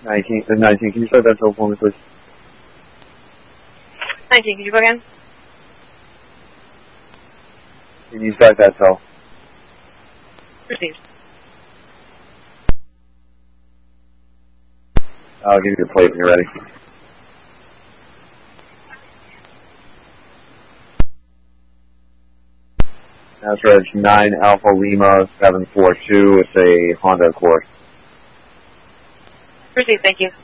19, can you start that tow for me, please? 19, can you go again? Can you start that tow? Received. I'll give you the plate when you're ready. That's right, it's 9 Alpha Lima 742. It's a Honda Accord. Received, thank you.